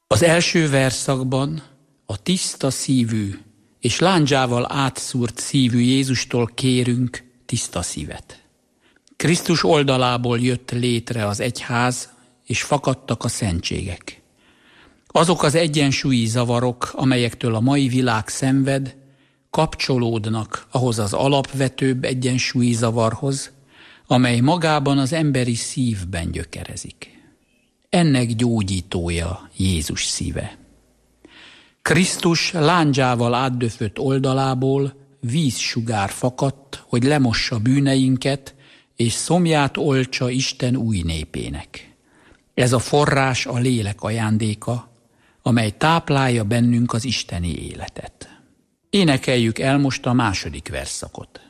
Az első verszakban a tiszta szívű és lándzsával átszúrt szívű Jézustól kérünk tiszta szívet. Krisztus oldalából jött létre az egyház, és fakadtak a szentségek. Azok az egyensúlyi zavarok, amelyektől a mai világ szenved, kapcsolódnak ahhoz az alapvetőbb egyensúlyi zavarhoz, amely magában az emberi szívben gyökerezik. Ennek gyógyítója Jézus szíve. Krisztus lándzsával átdöfött oldalából vízsugár fakadt, hogy lemossa bűneinket, és szomját oltsa Isten új népének. Ez a forrás a lélek ajándéka, amely táplálja bennünk az isteni életet. Énekeljük el most a második versszakot.